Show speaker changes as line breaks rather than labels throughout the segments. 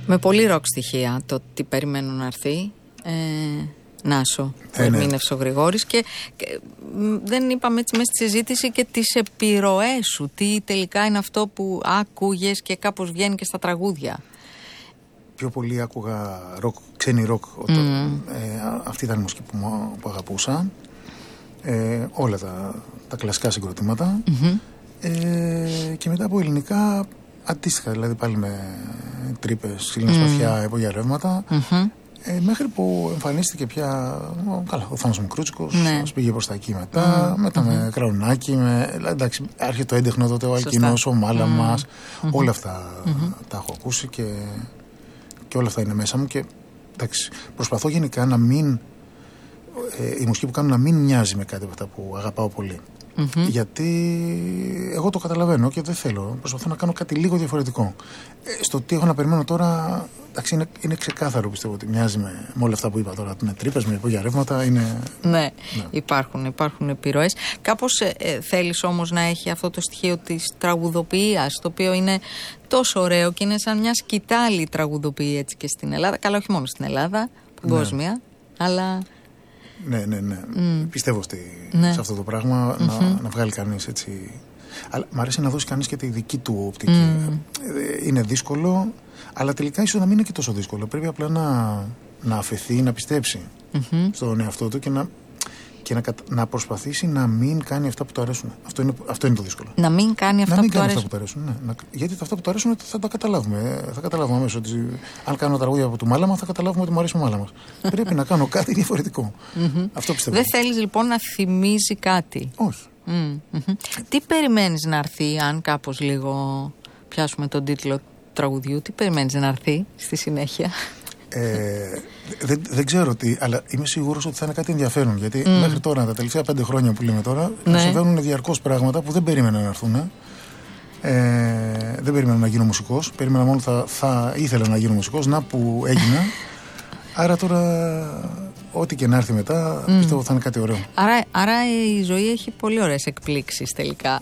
Με πολύ ροκ στοιχεία το τι περιμένω να έρθει. Νάσο, που ερμήνευσε ο Γρηγόρης. Και δεν είπαμε έτσι μέσα στη συζήτηση και τις επιρροές σου. Τι τελικά είναι αυτό που άκουγες και κάπως βγαίνει και στα τραγούδια.
Πιο πολύ άκουγα ροκ, ξένη ροκ. Αυτή ήταν η μουσική που αγαπούσα. Όλα τα κλασικά συγκροτήματα. Και μετά από ελληνικά αντίστοιχα, δηλαδή πάλι με τρύπες, ξύλινα σπαθιά, υπόγεια ρεύματα. Μέχρι που εμφανίστηκε πια ο Θάνος Μικρούτσικος, πήγε προς τα εκεί μετά με Κραουνάκι, εντάξει, άρχισε το έντεχνο τότε, ο Αλκίνος, ο Μάλαμας, όλα αυτά τα έχω ακούσει και όλα αυτά είναι μέσα μου και εντάξει, προσπαθώ γενικά να μην, η μουσική που κάνω να μην μοιάζει με κάτι από αυτά που αγαπάω πολύ. Γιατί εγώ το καταλαβαίνω και δεν θέλω. Προσπαθώ να κάνω κάτι λίγο διαφορετικό. Στο τι έχω να περιμένω τώρα, εντάξει, είναι ξεκάθαρο, πιστεύω ότι μοιάζει με όλα αυτά που είπα τώρα. Με τρύπες, με υπόγεια ρεύματα.
Ναι, υπάρχουν επιρροές. Κάπως θέλεις όμως να έχει αυτό το στοιχείο της τραγουδοποιίας, το οποίο είναι τόσο ωραίο και είναι σαν μια σκητάλη τραγουδοποιή έτσι και στην Ελλάδα. Καλά, όχι μόνο στην Ελλάδα, παγκόσμια, αλλά.
Ναι. Πιστεύω σε αυτό το πράγμα να βγάλει κανείς έτσι. Αλλά μ' αρέσει να δώσει κανείς και τη δική του οπτική. Είναι δύσκολο, αλλά τελικά ίσως να μην είναι και τόσο δύσκολο. Πρέπει απλά να αφαιθεί, να πιστέψει στον εαυτό του και να προσπαθήσει να μην κάνει αυτά που του αρέσουν. Αυτό είναι το δύσκολο.
Να μην κάνει αυτά που του αρέσουν.
Ναι. Γιατί αυτά που του αρέσουν θα τα καταλάβουμε. Θα καταλάβουμε αμέσως ότι αν κάνω τραγούδια από του Μάλαμα, θα καταλάβουμε ότι μου αρέσει ο Μάλαμας. Πρέπει να κάνω κάτι διαφορετικό. Αυτό πιστεύω.
Δεν θέλεις λοιπόν να θυμίζει κάτι.
Όχι.
Τι περιμένεις να έρθει, αν κάπως λίγο πιάσουμε τον τίτλο τραγουδιού, τι περιμένεις να έρθει στη συνέχεια?
Δεν ξέρω τι, αλλά είμαι σίγουρος ότι θα είναι κάτι ενδιαφέρον. Γιατί μέχρι τώρα, τα τελευταία 5 χρόνια που λέμε τώρα, συμβαίνουν διαρκώς πράγματα που δεν περίμενα να έρθουν. Δεν περίμενα να γίνω μουσικός. Περίμενα μόνο θα ήθελα να γίνω μουσικός. Να που έγινα. Άρα τώρα, ό,τι και να έρθει μετά, πιστεύω θα είναι κάτι ωραίο.
Άρα η ζωή έχει πολύ ωραίες εκπλήξεις τελικά.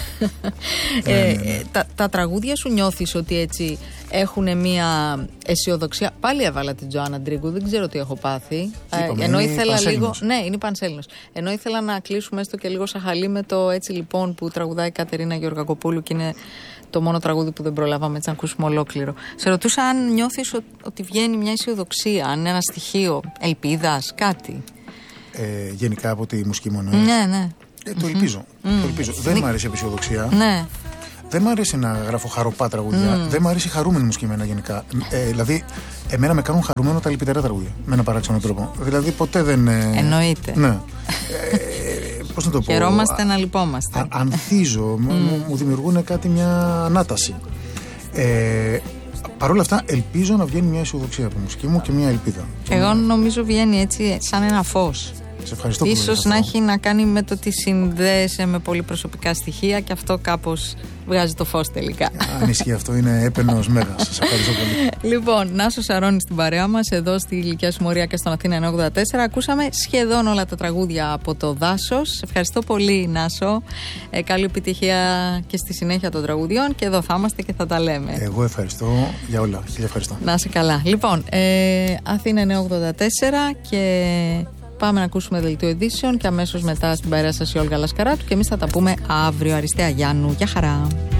Τα τραγούδια σου νιώθεις ότι έτσι έχουν μια αισιοδοξία? Πάλι έβαλα την Τζοάννα Ντρίγκου, δεν ξέρω τι έχω πάθει. Ενώ ήθελα λίγο. Ναι, είναι πανσέλινος. Ενώ ήθελα να κλείσουμε έστω και λίγο σαχαλή με το έτσι λοιπόν που τραγουδάει η Κατερίνα Γεωργακοπούλου και είναι το μόνο τραγούδι που δεν προλάβαμε έτσι να ακούσουμε ολόκληρο. Σε ρωτούσα αν νιώθεις ότι βγαίνει μια αισιοδοξία, αν είναι ένα στοιχείο ελπίδας, κάτι.
Γενικά από τη μουσική μου εννοείς?
Ναι.
Το ελπίζω. Δεν μου αρέσει η αισιοδοξία.
Ναι.
Δεν μου αρέσει να γράφω χαροπά τραγούδια. Δεν μου αρέσει η χαρούμενη μουσική εμένα γενικά. Δηλαδή, εμένα με κάνουν χαρούμενο τα λυπητερά τραγούδια. Με ένα παράξενο τρόπο. Δηλαδή, ποτέ δεν. Εννοείται. Ναι. Πώς να το πω.
Χαιρόμαστε να λυπόμαστε.
Ανθίζω. Μου δημιουργούν κάτι, μια ανάταση. Παρ' όλα αυτά, ελπίζω να βγαίνει μια αισιοδοξία από τη μουσική μου και μια ελπίδα.
Εγώ νομίζω βγαίνει έτσι σαν ένα φως.
Σε ευχαριστώ.
Ίσως να έχει να κάνει με το ότι συνδέεσαι με πολύ προσωπικά στοιχεία και αυτό κάπως βγάζει το φως τελικά.
Αν ισχύει αυτό, είναι έπαινος μέγας. Σας ευχαριστώ πολύ.
Λοιπόν, Νάσος Αρώνης στην παρέα μας, εδώ στη Γλυκιά Συμμορία και στον Αθήνα 84. Ακούσαμε σχεδόν όλα τα τραγούδια από το Δάσος. Ευχαριστώ πολύ, Νάσο. Καλή επιτυχία και στη συνέχεια των τραγουδιών και εδώ θα είμαστε και θα τα λέμε.
Εγώ ευχαριστώ για όλα. Χίλια ευχαριστώ.
Να είσαι καλά. Λοιπόν, Αθήνα 84 και. Πάμε να ακούσουμε δελτίο ειδήσεων και αμέσως μετά στην παρέα σας η Όλγα Λασκαράτου και εμείς θα τα πούμε αύριο. Αριστεία Γιάννου. Γεια χαρά.